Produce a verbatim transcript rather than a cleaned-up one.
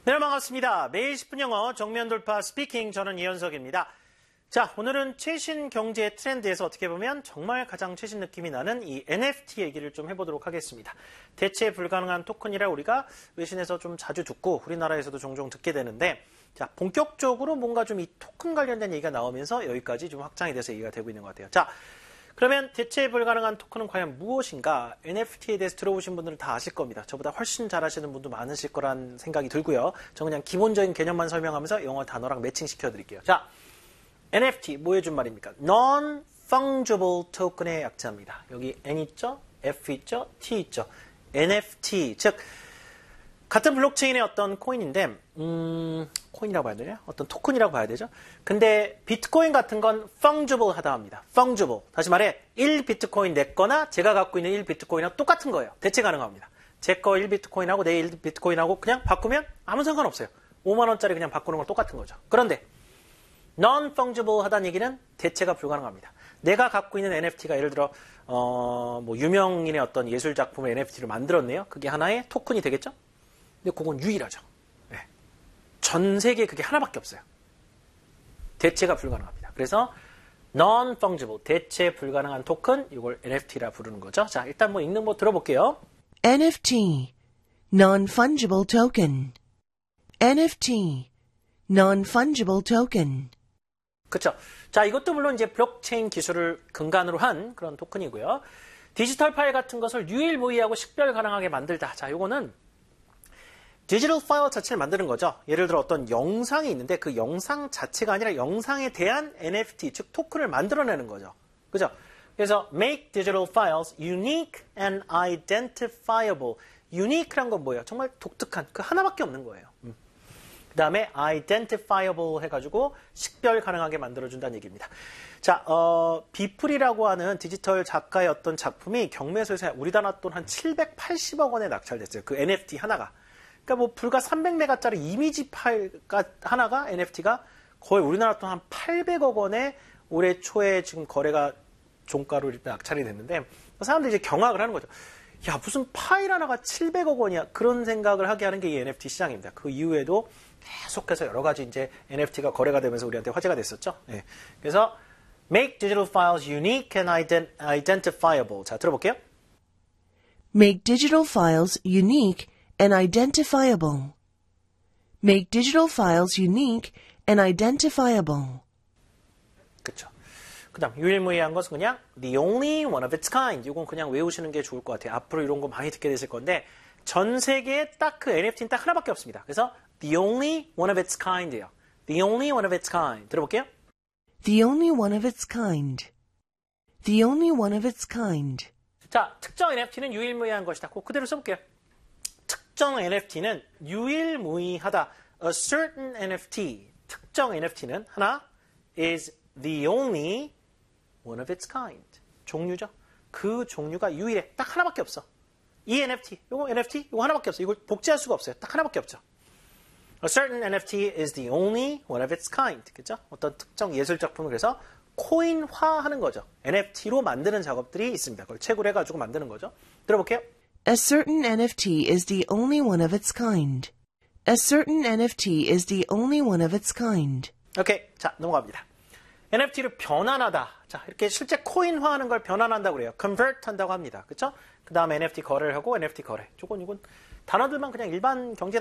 네, 반갑습니다. 매일 십 분 영어 정면 돌파 스피킹, 저는 이현석입니다. 자, 오늘은 최신 경제 트렌드에서 어떻게 보면 정말 가장 최신 느낌이 나는 이 엔에프티 얘기를 좀 해보도록 하겠습니다. 대체 불가능한 토큰이라 우리가 외신에서 좀 자주 듣고 우리나라에서도 종종 듣게 되는데, 자, 본격적으로 뭔가 좀 이 토큰 관련된 얘기가 나오면서 여기까지 좀 확장이 돼서 얘기가 되고 있는 것 같아요. 자, 그러면 대체 불가능한 토큰은 과연 무엇인가? 엔에프티에 대해서 들어보신 분들은 다 아실 겁니다. 저보다 훨씬 잘 아시는 분도 많으실 거란 생각이 들고요. 저 그냥 기본적인 개념만 설명하면서 영어 단어랑 매칭시켜 드릴게요. 자, 엔에프티 뭐 해준 말입니까? Non-Fungible Token의 약자입니다. 여기 N 있죠? F 있죠? T 있죠? 엔에프티, 즉 같은 블록체인의 어떤 코인인데, 음, 코인이라고 봐야 되냐? 어떤 토큰이라고 봐야 되죠? 근데 비트코인 같은 건 fungible 하다 합니다. fungible. 다시 말해, 일 비트코인 내 거나 제가 갖고 있는 일 비트코인하고 똑같은 거예요. 대체 가능합니다. 제 거 일 비트코인하고 내 일 비트코인하고 그냥 바꾸면 아무 상관없어요. 오만 원짜리 그냥 바꾸는 건 똑같은 거죠. 그런데 non-fungible 하다는 얘기는 대체가 불가능합니다. 내가 갖고 있는 엔에프티가 예를 들어 어, 뭐 유명인의 어떤 예술 작품을 엔에프티로 만들었네요. 그게 하나의 토큰이 되겠죠? 근데 그건 유일하죠. 네. 전 세계에 그게 하나밖에 없어요. 대체가 불가능합니다. 그래서 non-fungible, 대체 불가능한 토큰, 이걸 엔에프티라 부르는 거죠. 자, 일단 뭐 읽는 거 들어볼게요. 엔에프티, non-fungible token. 엔에프티, non-fungible token. 그렇죠. 자, 이것도 물론 이제 블록체인 기술을 근간으로 한 그런 토큰이고요. 디지털 파일 같은 것을 유일무이하고 식별 가능하게 만들다. 자, 요거는 디지털 파일 자체를 만드는 거죠. 예를 들어 어떤 영상이 있는데 그 영상 자체가 아니라 영상에 대한 엔에프티, 즉 토큰을 만들어내는 거죠. 그죠? 그래서 make digital files unique and identifiable. unique란 건 뭐예요? 정말 독특한, 그 하나밖에 없는 거예요. 음. 그 다음에 identifiable 해가지고 식별 가능하게 만들어준다는 얘기입니다. 자, 어, 비플이라고 하는 디지털 작가의 어떤 작품이 경매소에서 우리나라 돈 한 칠백팔십억 원에 낙찰됐어요. 그 엔에프티 하나가. 그러니까 뭐 불과 삼백 메가짜리 이미지 파일 하나가 엔에프티가 거의 우리나라 돈 한 팔백억 원에 올해 초에 지금 거래가 종가로 일단 낙찰이 됐는데 사람들이 이제 경악을 하는 거죠. 야, 무슨 파일 하나가 칠백억 원이야? 그런 생각을 하게 하는 게 이 엔에프티 시장입니다. 그 이후에도 계속해서 여러 가지 이제 엔에프티가 거래가 되면서 우리한테 화제가 됐었죠. 네. 그래서 make digital files unique and identifiable. 자, 들어볼게요. Make digital files unique and identifiable. Make digital files unique and identifiable. 그렇죠. 그 다음 유일무이한 것은 그냥 the only one of its kind. 이건 그냥 외우시는 게 좋을 것 같아요. 앞으로 이런 거 많이 듣게 되실 건데 전 세계에 딱 그 엔에프티는 딱 하나밖에 없습니다. 그래서 the only one of its kind예요. the only one of its kind. 들어볼게요. The only one of its kind. The only one of its kind. 자, 특정 엔에프티는 유일무이한 것이다. 그 그대로 써볼게요. 특정 엔에프티는 유일무이하다. A certain 엔에프티, 특정 엔에프티는 하나 is the only one of its kind. 종류죠. 그 종류가 유일해. 딱 하나밖에 없어. 이 엔에프티, 요거 엔에프티, 요거 하나밖에 없어. 이걸 복제할 수가 없어요. 딱 하나밖에 없죠. A certain 엔에프티 is the only one of its kind. 그죠? 어떤 특정 예술 작품을 그래서 코인화하는 거죠. 엔에프티로 만드는 작업들이 있습니다. 그걸 채굴 해가지고 만드는 거죠. 들어볼게요. A certain 엔에프티 is the only one of its kind. A certain 엔에프티 is the only one of its kind. 오케이. 자, 넘어갑니다. 엔에프티를 변환하다. 자, 이렇게 실제 코인화하는 걸 변환한다고 그래요. convert 한다고 합니다. 그쵸? 그 다음에 엔에프티 거래를 하고 엔에프티 거래. 조금 이건 단어들만 그냥 일반 경제